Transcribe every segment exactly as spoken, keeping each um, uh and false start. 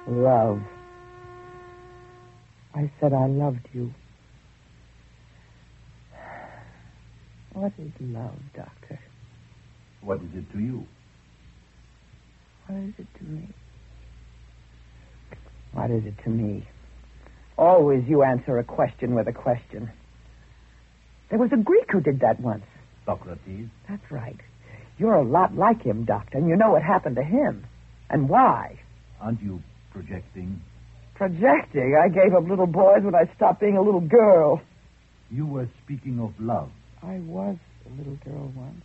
Love. I said I loved you. What is love, Doctor? What is it to you? What is it to me? What is it to me? Always you answer a question with a question. There was a Greek who did that once. Socrates? That's right. You're a lot like him, Doctor, and you know what happened to him. And why? Aren't you projecting? Projecting? I gave up little boys when I stopped being a little girl. You were speaking of love. I was a little girl once.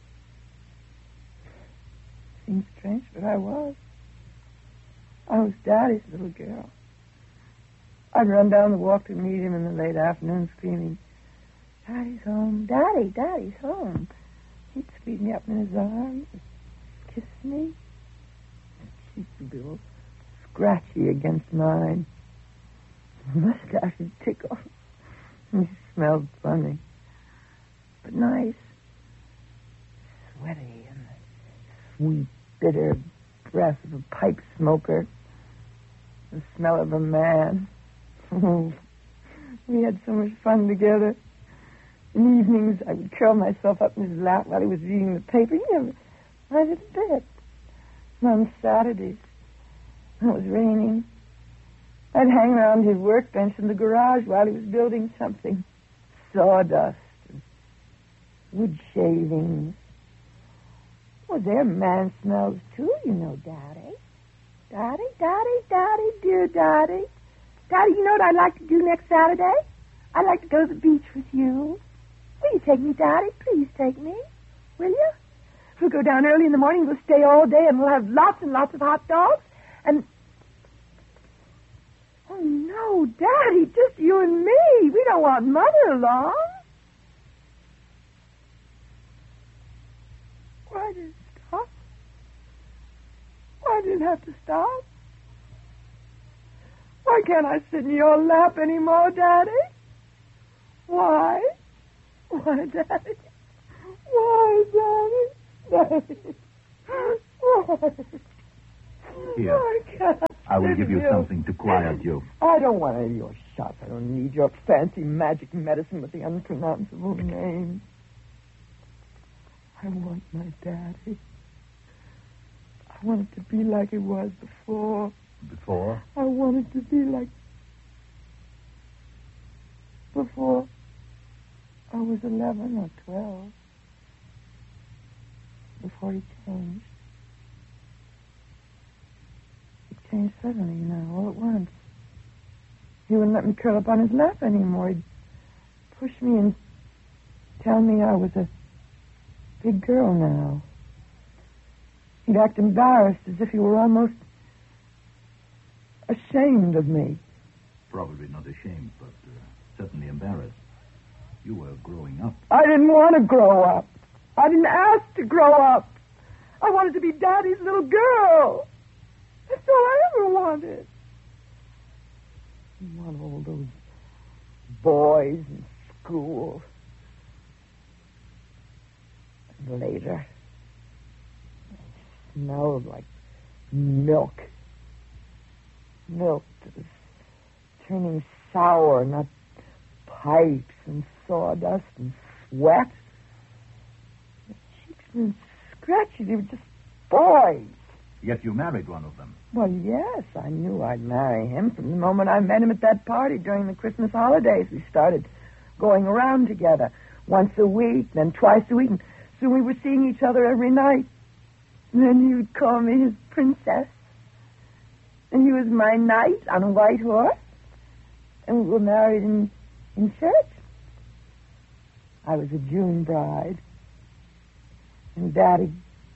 Seems strange, but I was. I was Daddy's little girl. I'd run down the walk to meet him in the late afternoon screaming, Daddy's home, Daddy, Daddy's home. He'd sweep me up in his arms, kiss me. His cheeks would be all scratchy against mine. His mustache would tickle. And he smelled funny, but nice. Sweaty and the sweet, bitter breath of a pipe smoker. The smell of a man. We had so much fun together. In evenings, I would curl myself up in his lap while he was reading the paper. He never minded a bit. And on Saturdays, when it was raining, I'd hang around his workbench in the garage while he was building something. Sawdust and wood shavings. Well, they're man smells, too, you know, Daddy. Daddy, Daddy, Daddy, dear Daddy. Daddy, you know what I'd like to do next Saturday? I'd like to go to the beach with you. Will you take me, Daddy? Please take me. Will you? We'll go down early in the morning. We'll stay all day, and we'll have lots and lots of hot dogs. And... Oh, no, Daddy, just you and me. We don't want Mother along. Why did it stop? Why did it have to stop? Why can't I sit in your lap anymore, Daddy? Why? Why, Daddy? Why, Daddy? Daddy? Why? Here. Why can't I, I will give you you something to quiet you. I don't want any of your shots. I don't need your fancy magic medicine with the unpronounceable name. I want my Daddy. I want it to be like it was before. Before? I want it to be like before I was eleven or twelve. Before he changed. He changed suddenly, you know, all at once. He wouldn't let me curl up on his lap anymore. He'd push me and tell me I was a big girl now. He'd act embarrassed as if he were almost ashamed of me. Probably not ashamed, but uh, certainly embarrassed. You were growing up. I didn't want to grow up. I didn't ask to grow up. I wanted to be Daddy's little girl. That's all I ever wanted. I want all those boys in school. And later, it smelled like milk. Milk that was turning sour, not pipes and sawdust and sweat. The cheeks were scratchy. They were just boys. Yet you married one of them. Well, yes, I knew I'd marry him from the moment I met him at that party during the Christmas holidays. We started going around together once a week, then twice a week, and soon we were seeing each other every night. And then he would call me his princess. And he was my knight on a white horse. And we were married in, in church. I was a June bride. And Daddy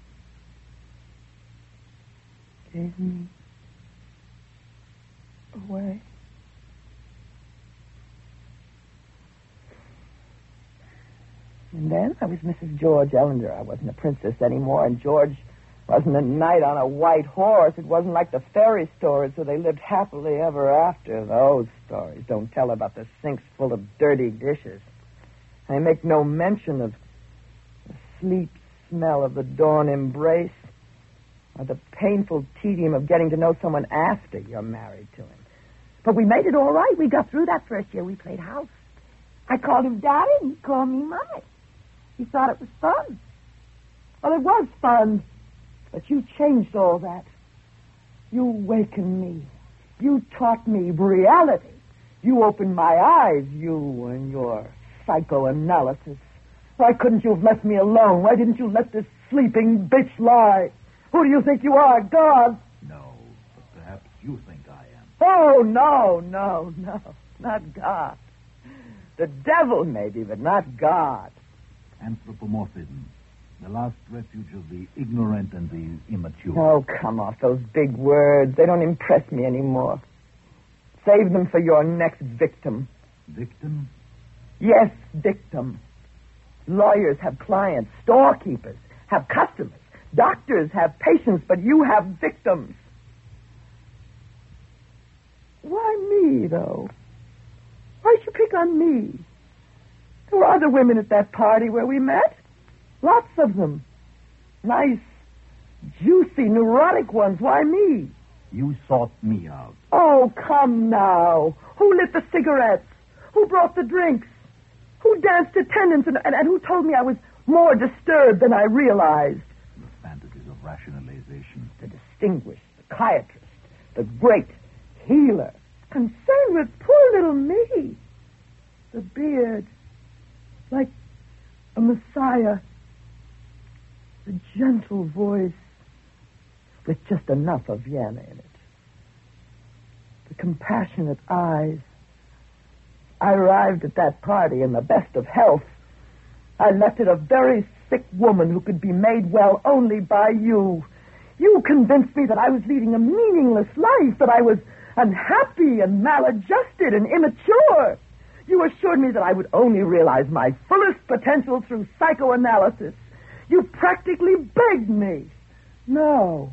gave me away. And then I was Missus George Ellender. I wasn't a princess anymore, and George wasn't a knight on a white horse. It wasn't like the fairy stories where they lived happily ever after. Those stories don't tell about the sinks full of dirty dishes. They make no mention of the sleep smell of the dawn embrace, or the painful tedium of getting to know someone after you're married to him. But we made it all right. We got through that first year. We played house. I called him Daddy, and he called me Mommy. He thought it was fun. Well, it was fun. But you changed all that. You awakened me. You taught me reality. You opened my eyes, you and your psychoanalysis. Why couldn't you have left me alone? Why didn't you let this sleeping bitch lie? Who do you think you are, God? No, but perhaps you think I am. Oh, no, no, no, not God. The devil, maybe, but not God. Anthropomorphism, the last refuge of the ignorant and the immature. Oh, come off those big words. They don't impress me anymore. Save them for your next victim. Victim? Yes, victim. Lawyers have clients. Storekeepers have customers. Doctors have patients, but you have victims. Why me, though? Why'd you pick on me? There were other women at that party where we met. Lots of them. Nice, juicy, neurotic ones. Why me? You sought me out. Oh, come now. Who lit the cigarettes? Who brought the drinks? Who danced attendance and, and, and who told me I was more disturbed than I realized? The fantasies of rationalization. The distinguished psychiatrist, the great healer, concerned with poor little me. The beard, like a messiah. The gentle voice with just enough of Vienna in it. The compassionate eyes. I arrived at that party in the best of health. I left it a very sick woman who could be made well only by you. You convinced me that I was leading a meaningless life, that I was unhappy and maladjusted and immature. You assured me that I would only realize my fullest potential through psychoanalysis. You practically begged me. No.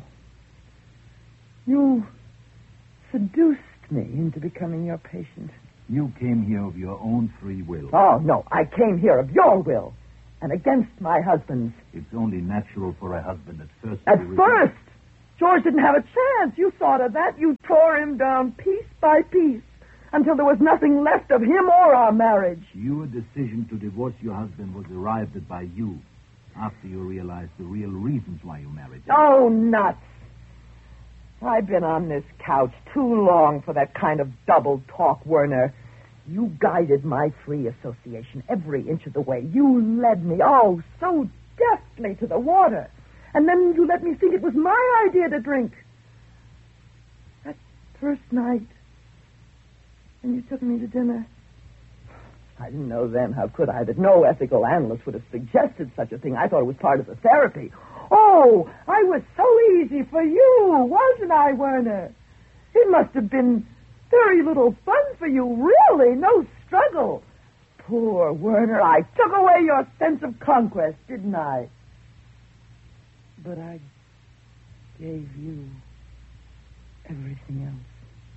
You seduced me into becoming your patient. You came here of your own free will. Oh, no, I came here of your will and against my husband's. It's only natural for a husband at first. At to first? George didn't have a chance. You thought of that. You tore him down piece by piece until there was nothing left of him or our marriage. Your decision to divorce your husband was arrived at by you after you realized the real reasons why you married him. Oh, nuts. I've been on this couch too long for that kind of double talk, Werner. You guided my free association every inch of the way. You led me, oh, so deftly to the water. And then you let me think it was my idea to drink. That first night, when you took me to dinner. I didn't know then, how could I, that no ethical analyst would have suggested such a thing. I thought it was part of the therapy. Oh, I was so easy for you, wasn't I, Werner? It must have been very little fun for you, really, no struggle. Poor Werner, I took away your sense of conquest, didn't I? But I gave you everything else.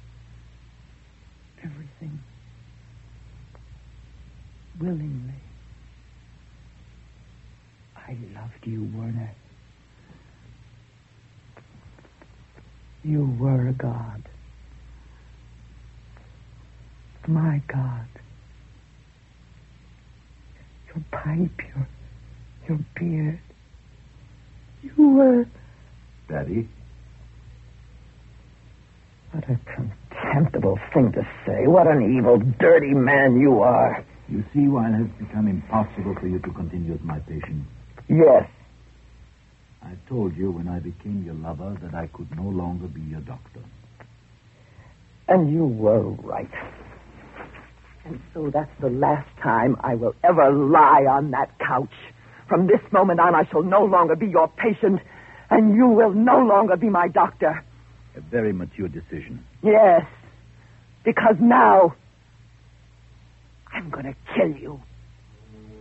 Everything. Willingly. I loved you, Werner. You were a god. My god. Your pipe, your, your beard. You were... Daddy? What a contemptible thing to say. What an evil, dirty man you are. You see why it has become impossible for you to continue as my patient? Yes. I told you when I became your lover that I could no longer be your doctor. And you were right. And so that's the last time I will ever lie on that couch. From this moment on, I shall no longer be your patient, and you will no longer be my doctor. A very mature decision. Yes, because now I'm going to kill you.